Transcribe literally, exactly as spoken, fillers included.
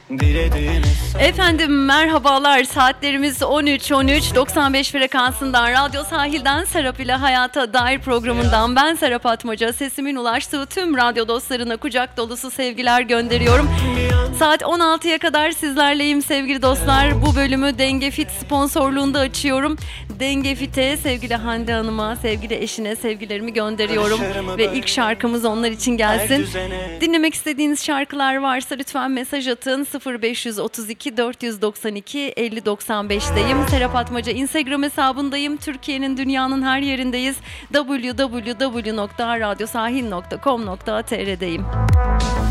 Efendim merhabalar, saatlerimiz on üç on üç doksan beş frekansından Radyo Sahil'den Serap ile Hayata Dair programından ben Serap Atmaca. Sesimin ulaştığı tüm radyo dostlarına kucak dolusu sevgiler gönderiyorum. Saat on altıya kadar sizlerleyim sevgili dostlar. Bu bölümü Denge Fit sponsorluğunda açıyorum. Denge Fit'e, sevgili Hande Hanım'a, sevgili eşine sevgilerimi gönderiyorum. Ve ilk şarkımız onlar için gelsin. Dinlemek istediğiniz şarkılar varsa lütfen mesaj atın. sıfır beş otuz iki dört doksan iki elli doksan beş'teyim. Serap Atmaca Instagram hesabındayım. Türkiye'nin, dünyanın her yerindeyiz. double-u double-u double-u nokta radyosahil nokta com nokta tr'deyim.